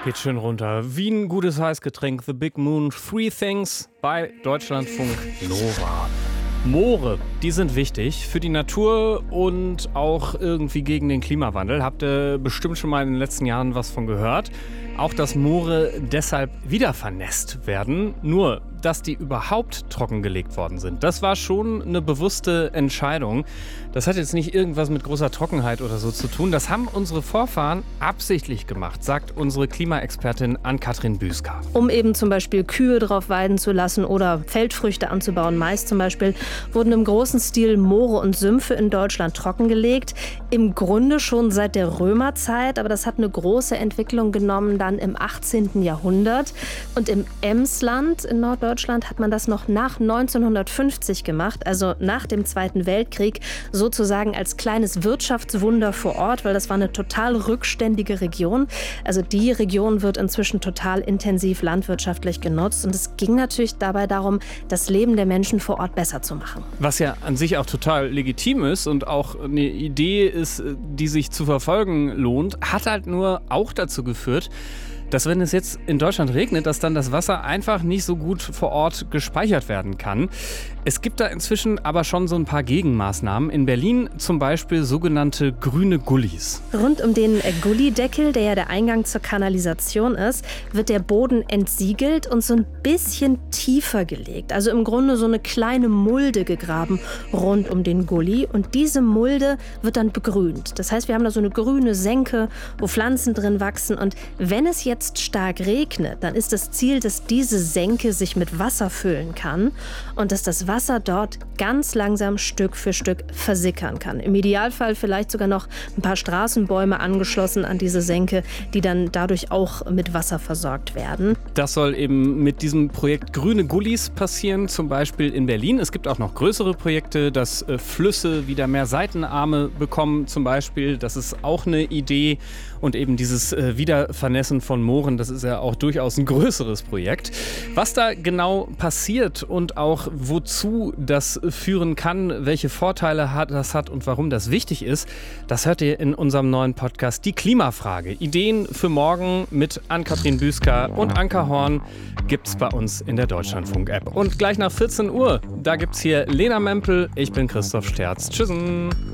Geht schön runter. Wie ein gutes Heißgetränk. The Big Moon. 3 Things bei Deutschlandfunk Nova. Moore, die sind wichtig für die Natur und auch irgendwie gegen den Klimawandel. Habt ihr bestimmt schon mal in den letzten Jahren was von gehört. Auch, dass Moore deshalb wieder vernässt werden. Nur, dass die überhaupt trockengelegt worden sind. Das war schon eine bewusste Entscheidung. Das hat jetzt nicht irgendwas mit großer Trockenheit oder so zu tun. Das haben unsere Vorfahren absichtlich gemacht, sagt unsere Klimaexpertin Ann-Kathrin Büsker. Um eben zum Beispiel Kühe drauf weiden zu lassen oder Feldfrüchte anzubauen, Mais zum Beispiel, wurden im großen Stil Moore und Sümpfe in Deutschland trockengelegt. Im Grunde schon seit der Römerzeit, aber das hat eine große Entwicklung genommen dann im 18. Jahrhundert. Und im Emsland in Norddeutschland hat man das noch nach 1950 gemacht, also nach dem Zweiten Weltkrieg, sozusagen als kleines Wirtschaftswunder vor Ort, weil das war eine total rückständige Region. Also die Region wird inzwischen total intensiv landwirtschaftlich genutzt und es ging natürlich dabei darum, das Leben der Menschen vor Ort besser zu machen. Was ja an sich auch total legitim ist und auch eine Idee ist, die sich zu verfolgen lohnt, hat halt nur auch dazu geführt, dass wenn es jetzt in Deutschland regnet, dass dann das Wasser einfach nicht so gut vor Ort gespeichert werden kann. Es gibt da inzwischen aber schon so ein paar Gegenmaßnahmen. In Berlin zum Beispiel sogenannte grüne Gullis. Rund um den Gullideckel, der ja der Eingang zur Kanalisation ist, wird der Boden entsiegelt und so ein bisschen tiefer gelegt. Also im Grunde so eine kleine Mulde gegraben rund um den Gully. Und diese Mulde wird dann begrünt. Das heißt, wir haben da so eine grüne Senke, wo Pflanzen drin wachsen. Und wenn es jetzt stark regnet, dann ist das Ziel, dass diese Senke sich mit Wasser füllen kann und dass das Wasser dort ganz langsam Stück für Stück versickern kann. Im Idealfall vielleicht sogar noch ein paar Straßenbäume angeschlossen an diese Senke, die dann dadurch auch mit Wasser versorgt werden. Das soll eben mit diesem Projekt Grüne Gullis passieren, zum Beispiel in Berlin. Es gibt auch noch größere Projekte, dass Flüsse wieder mehr Seitenarme bekommen zum Beispiel. Das ist auch eine Idee. Und eben dieses Wiedervernässen von Mooren, das ist ja auch durchaus ein größeres Projekt. Was da genau passiert und auch wozu das führen kann, welche Vorteile das hat und warum das wichtig ist, das hört ihr in unserem neuen Podcast Die Klimafrage. Ideen für morgen mit Ann-Kathrin Büsker und Anka Horn gibt's bei uns in der Deutschlandfunk-App. Und gleich nach 14 Uhr, da gibt's hier Lena Mempel, ich bin Christoph Sterz. Tschüssen!